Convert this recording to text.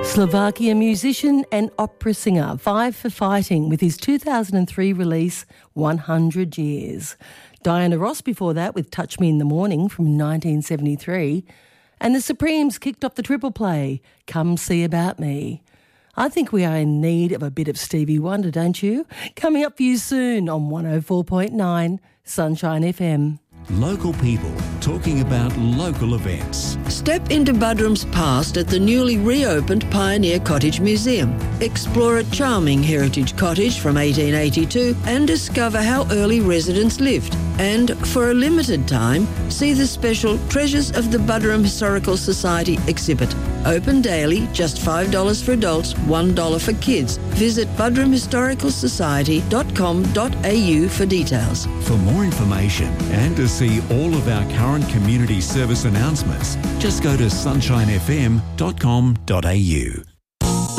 Slovakian musician and opera singer vied for fighting with his 2003 release 100 Years. Diana Ross before that with Touch Me in the Morning from 1973. And the Supremes kicked off the triple play, Come See About Me. I think we are in need of a bit of Stevie Wonder, don't you? Coming up for you soon on 104.9 Sunshine FM. Local people talking about local events. Step into Buderim's past at the newly reopened Pioneer Cottage Museum. Explore a charming heritage cottage from 1882 and discover how early residents lived. And for a limited time, see the special Treasures of the Buderim Historical Society exhibit. Open daily, just $5 for adults, $1 for kids. Visit buderimhistoricalsociety.com.au for details. For more information and to see all of our current community service announcements, just go to sunshinefm.com.au.